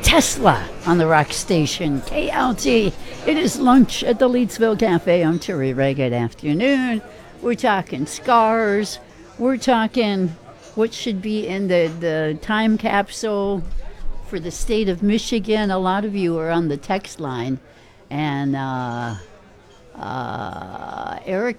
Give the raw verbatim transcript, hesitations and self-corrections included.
Tesla on the rock station, K L T. It is lunch at the Leedsville Cafe. I'm Terry Ray. Good afternoon. We're talking scars. We're talking what should be in the, the time capsule for the state of Michigan. A lot of you are on the text line. And uh, uh, Eric